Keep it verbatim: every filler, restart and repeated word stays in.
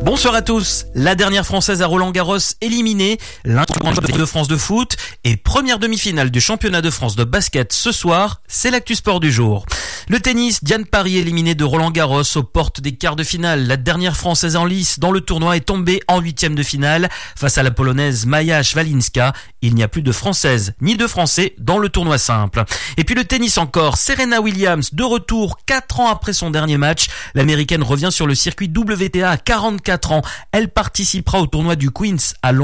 Bonsoir à tous. La dernière française à Roland-Garros éliminée, l'introduction de France de foot et première demi-finale du championnat de France de basket ce soir, c'est l'actu sport du jour. Le tennis, Diane Paris éliminée de Roland-Garros aux portes des quarts de finale. La dernière française en lice dans le tournoi est tombée en huitième de finale face à la polonaise Maja Szwalinska. Il n'y a plus de française ni de français dans le tournoi simple. Et puis le tennis encore, Serena Williams de retour quatre ans après son dernier match. L'américaine revient sur le circuit W T A à quarante-quatre ans. Elle participera au tournoi du Queens à Londres.